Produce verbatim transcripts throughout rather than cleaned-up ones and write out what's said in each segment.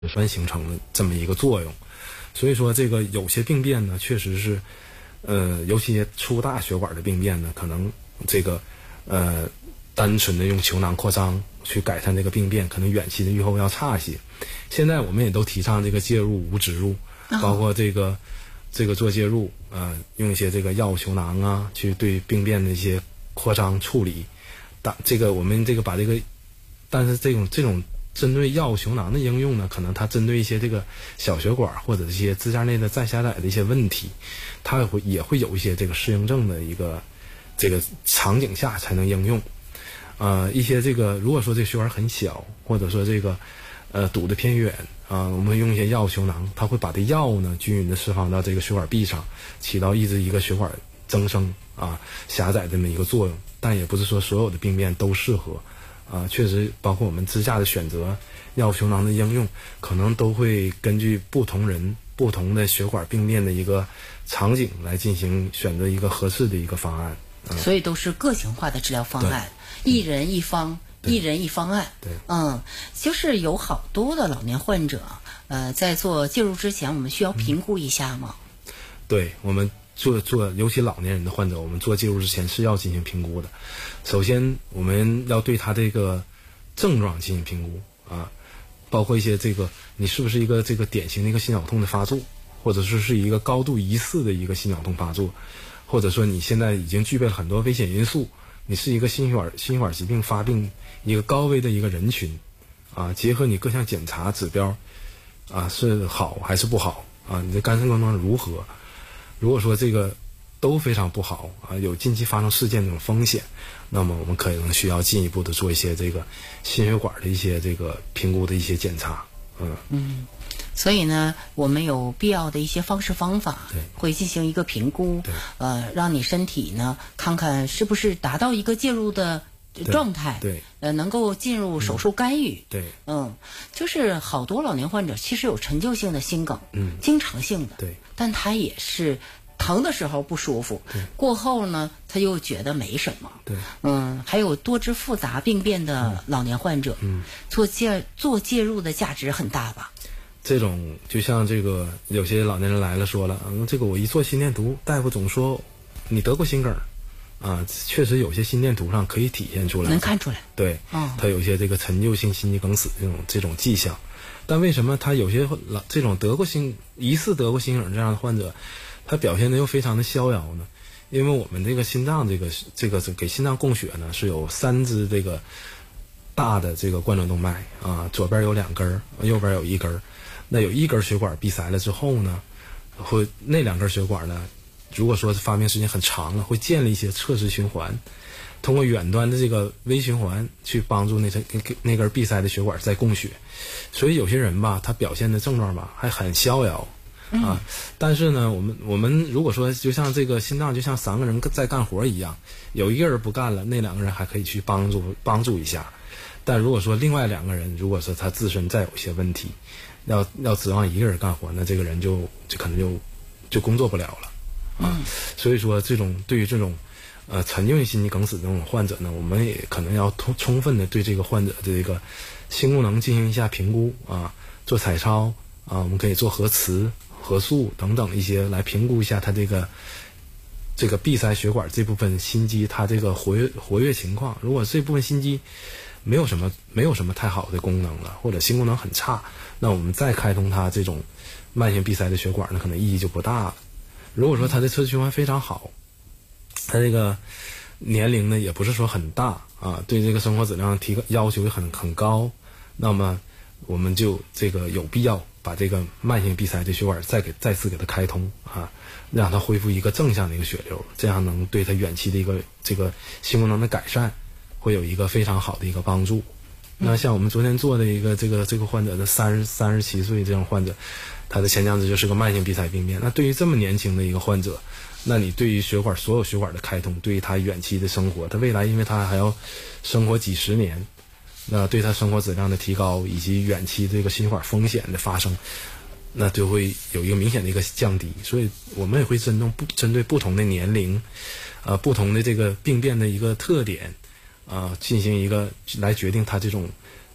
酸形成的这么一个作用。所以说这个有些病变呢，确实是，呃，尤其粗大血管的病变呢，可能这个呃单纯的用球囊扩张去改善这个病变，可能远期的预后要差些。现在我们也都提倡这个介入无植入，包括这个这个做介入，呃，用一些这个药物球囊啊，去对病变的一些扩张处理。但这个我们这个把这个，但是这种这种针对药物球囊的应用呢，可能它针对一些这个小血管或者一些支架内的再狭窄的一些问题，它也会也会有一些这个适应症的一个这个场景下才能应用。呃，一些这个如果说这个血管很小，或者说这个呃堵得偏远啊、呃，我们用一些药物球囊，它会把这药物呢均匀的释放到这个血管壁上，起到抑制一个血管增生啊狭窄这么一个作用。但也不是说所有的病变都适合啊，确实包括我们支架的选择、药物球囊的应用，可能都会根据不同人不同的血管病变的一个场景来进行选择一个合适的一个方案。嗯、 所以都是个性化的治疗方案，一人一方，一人一方案。 对， 嗯，就是有好多的老年患者，呃，在做介入之前，我们需要评估一下吗？ 嗯、对，我们做做，尤其老年人的患者，我们做介入之前是要进行评估的。首先，我们要对他这个症状进行评估啊，包括一些这个你是不是一个这个典型的一个心绞痛的发作，或者说是一个高度疑似的一个心绞痛发作，或者说你现在已经具备了很多危险因素，你是一个心血管心血管疾病发病一个高危的一个人群啊，结合你各项检查指标啊是好还是不好啊，你的肝肾功能如何？如果说这个都非常不好啊，有近期发生事件这种风险，那么我们可能需要进一步的做一些这个心血管的一些这个评估的一些检查。嗯嗯，所以呢，我们有必要的一些方式方法会进行一个评估，呃，让你身体呢看看是不是达到一个介入的状态， 对， 呃，能够进入手术干预， 嗯、对， 嗯，就是好多老年患者其实有陈旧性的心梗， 嗯， 经常性的， 对， 但他也是疼的时候不舒服， 对， 过后呢他又觉得没什么， 对， 嗯，还有多支复杂病变的老年患者， 嗯， 做介做介入的价值很大吧？ 这种就像这个有些老年人来了说了，嗯，这个我一做心电图，大夫总说你得过心梗。啊，确实有些心电图上可以体现出来， 能看出来， 对， 哦， 它有一些这个陈旧性心肌梗死这种这种迹象。但为什么他有些老这种得过心疑似得过心梗这样的患者，他表现的又非常的逍遥呢？因为我们这个心脏这个这个给心脏供血呢，是有三支这个大的这个冠状动脉啊，左边有两根，右边有一根。那有一根血管闭塞了之后呢，会那两根血管呢，如果说发病时间很长了，会建立一些侧支循环，通过远端的这个微循环去帮助那层那根闭塞的血管再供血。所以有些人吧，他表现的症状吧还很逍遥啊， 嗯、 但是呢，我们我们如果说就像这个心脏就像三个人在干活一样，有一个人不干了，那两个人还可以去帮助帮助一下。但如果说另外两个人，如果说他自身再有一些问题，要要指望一个人干活，那这个人就就可能就就工作不了了。啊，所以说这种对于这种呃陈旧性心肌梗死这种患者呢，我们也可能要充充分的对这个患者的这个心功能进行一下评估啊，做彩超啊，我们可以做核磁、核素等等一些来评估一下他这个这个闭塞血管这部分心肌它这个活跃活跃情况。如果这部分心肌没有什么没有什么太好的功能了，或者心功能很差，那我们再开通它这种慢性闭塞的血管呢，可能意义就不大了。如果说他的侧支循环非常好，他这个年龄呢也不是说很大啊，对这个生活质量提高要求很很高，那么我们就这个有必要把这个慢性闭塞的血管再给再次给它开通啊，让它恢复一个正向的一个血流，这样能对他远期的一个这个心功能的改善会有一个非常好的一个帮助。那像我们昨天做的一个这个这个患者的三十三十七岁这样患者，他的前腔支就是个慢性闭塞病变。那对于这么年轻的一个患者，那你对于血管所有血管的开通，对于他远期的生活，他未来因为他还要生活几十年，那对他生活质量的提高以及远期这个心血管风险的发生，那就会有一个明显的一个降低。所以我们也会针对不针对不同的年龄，呃，不同的这个病变的一个特点。啊、呃，进行一个来决定他这种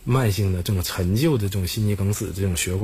慢性的这种陈旧的这种心肌梗死这种血管